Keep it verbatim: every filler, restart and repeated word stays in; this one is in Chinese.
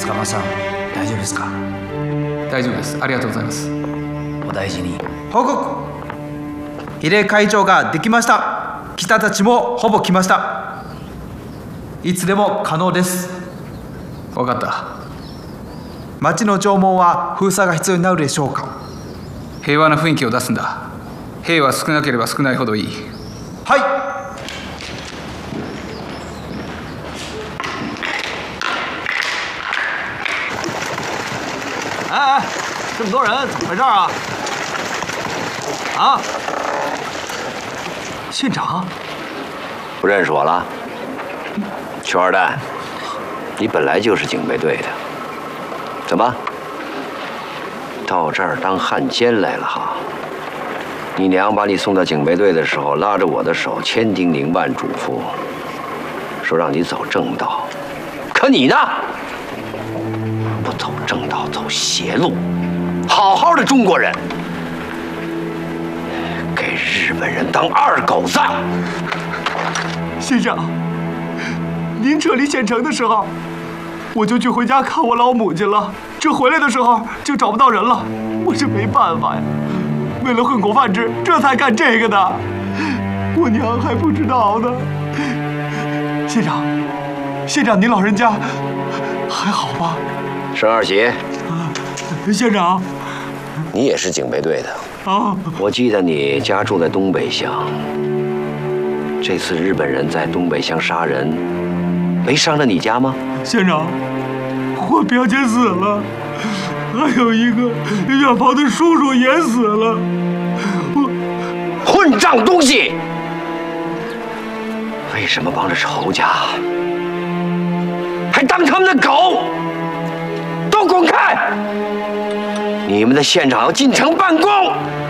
塚間さん、大丈夫ですか？ 大丈夫です。ありがとうございます。 お大事に。 報告。比例会長ができました。北たちもほぼ来ました。いつでも可能です。 分かった。 町の城門は封鎖が必要になるでしょうか？ 平和な雰囲気を出すんだ。兵は少なければ少ないほどいい。 はい。 哎哎，这么多人怎么回事啊？啊，县长， 不认识我了？穷二蛋，你本来就是警备队的，怎么到这儿当汉奸来了哈？你娘把你送到警备队的时候，拉着我的手，千叮咛万嘱咐，说让你走正道，可你呢？不走正道，走邪路，好好的中国人，给日本人当二狗子。 县长，您撤离县城的时候，我就去回家看我老母亲了。这回来的时候就找不到人了，我是没办法呀，为了混口饭吃，这才干这个的。我娘还不知道呢。县长，县长，您老人家还好吧？ 沈二喜， 县长， 你也是警备队的啊？ 我记得你家住在东北乡。这次日本人在东北乡杀人，没伤着你家吗？ 县长，我表姐死了，还有一个远房的叔叔也死了。我混账东西！为什么帮着仇家，还当他们的狗？都滚开！你们的县长要进城办公。